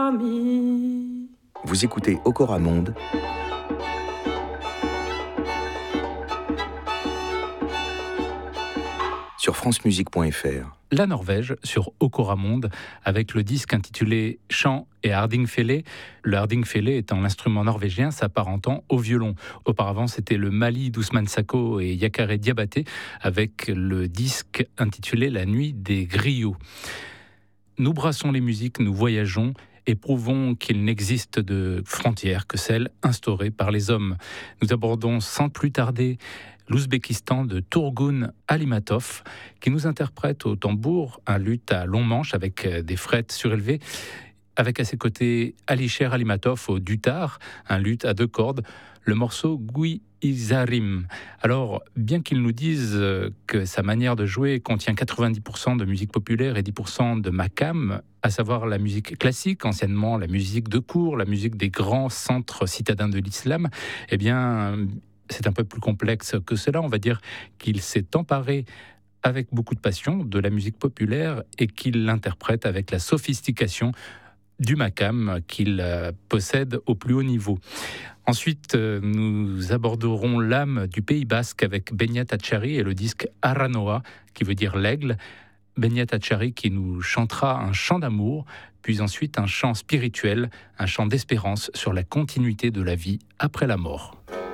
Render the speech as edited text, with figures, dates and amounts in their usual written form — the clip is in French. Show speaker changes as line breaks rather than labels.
ami.
Vous écoutez Okora Monde sur francemusique.fr.
La Norvège sur Okora Monde avec le disque intitulé Chant et Hardingfele. Le Hardingfele étant l'instrument norvégien s'apparentant au violon. Auparavant, c'était le Mali d'Ousmane Sako et Yakare Diabaté avec le disque intitulé La Nuit des Griots. Nous brassons les musiques, nous voyageons et prouvons qu'il n'existe de frontières que celles instaurées par les hommes. Nous abordons sans plus tarder l'Ouzbékistan de Turgun Alimatov, qui nous interprète au tambour un luth à long manche avec des frettes surélevées, avec à ses côtés Alisher Alimatov au dutar, un luth à deux cordes, le morceau Gui Izarim. Alors, bien qu'il nous dise que sa manière de jouer contient 90% de musique populaire et 10% de makam, à savoir la musique classique, anciennement la musique de cour, la musique des grands centres citadins de l'islam, eh bien, c'est un peu plus complexe que cela. On va dire qu'il s'est emparé avec beaucoup de passion de la musique populaire et qu'il l'interprète avec la sophistication du makam qu'il possède au plus haut niveau. Ensuite, nous aborderons l'âme du Pays Basque avec Beñat Atxarri et le disque Aranoa, qui veut dire l'aigle. Beñat Atxarri qui nous chantera un chant d'amour, puis ensuite un chant spirituel, un chant d'espérance sur la continuité de la vie après la mort.